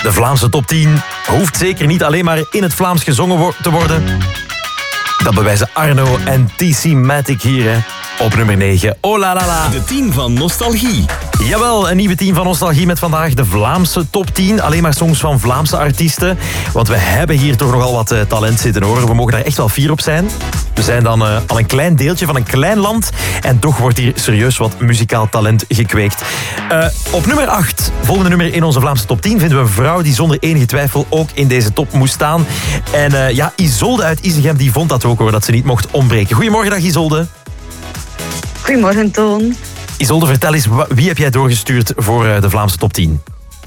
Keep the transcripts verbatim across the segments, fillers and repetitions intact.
De Vlaamse top tien hoeft zeker niet alleen maar in het Vlaams gezongen wo- te worden. Dat bewijzen Arno en T C Matic hier, hè. Op nummer negen. Oh la la la. De tien van Nostalgie. Jawel, een nieuwe tien van Nostalgie met vandaag de Vlaamse top tien. Alleen maar songs van Vlaamse artiesten. Want we hebben hier toch nogal wat uh, talent zitten, hoor. We mogen daar echt wel fier op zijn. We zijn dan uh, al een klein deeltje van een klein land. En toch wordt hier serieus wat muzikaal talent gekweekt. Uh, op nummer acht, volgende nummer in onze Vlaamse top tien... vinden we een vrouw die zonder enige twijfel ook in deze top moest staan. En uh, ja, Isolde uit Isegem die vond dat ook, hoor, dat ze niet mocht ontbreken. Goedemorgen, dag Isolde. Goedemorgen, Toon. Isolde, vertel eens, wie heb jij doorgestuurd voor de Vlaamse top tien?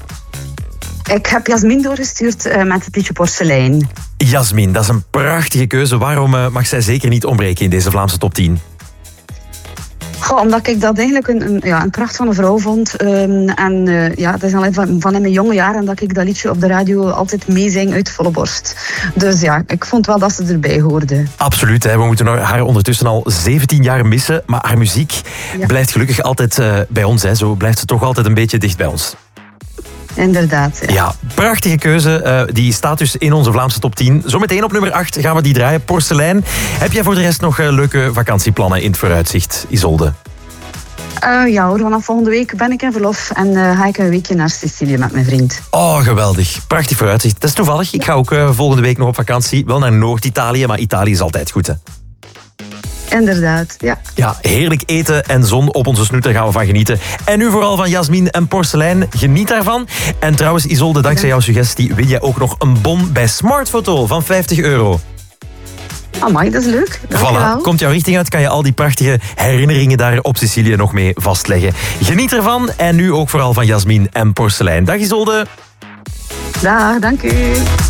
Ik heb Jasmin doorgestuurd uh, met het liedje Porselein. Jasmin, dat is een prachtige keuze. Waarom uh, mag zij zeker niet ontbreken in deze Vlaamse top tien? Goh, omdat ik dat eigenlijk een, een, ja, een pracht van een vrouw vond. Um, en uh, ja, het is al van, van in mijn jonge jaren dat ik dat liedje op de radio altijd meezing uit volle borst. Dus ja, ik vond wel dat ze erbij hoorde. Absoluut, hè. We moeten haar ondertussen al zeventien jaar missen. Maar haar muziek ja. blijft gelukkig altijd uh, bij ons. Hè. Zo blijft ze toch altijd een beetje dicht bij ons. Inderdaad. Ja, ja prachtige keuze. Uh, die staat dus in onze Vlaamse top tien. Zometeen op nummer acht gaan we die draaien. Porselein. Heb jij voor de rest nog uh, leuke vakantieplannen in het vooruitzicht, Isolde? Uh, ja hoor, vanaf volgende week ben ik in verlof. En uh, ga ik een weekje naar Sicilië met mijn vriend. Oh, geweldig. Prachtig vooruitzicht. Dat is toevallig. Ik ga ook uh, volgende week nog op vakantie. Wel naar Noord-Italië, maar Italië is altijd goed, hè? Inderdaad, ja. Ja, heerlijk eten en zon op onze snoet, daar gaan we van genieten. En nu vooral van Jasmin en Porselein. Geniet daarvan. En trouwens, Isolde, dankzij jouw suggestie win jij ook nog een bon bij Smartfoto van vijftig euro. Amai, dat is leuk. Voilà, komt jouw richting uit, kan je al die prachtige herinneringen daar op Sicilië nog mee vastleggen. Geniet ervan en nu ook vooral van Jasmin en Porselein. Dag Isolde. Dag, dank u.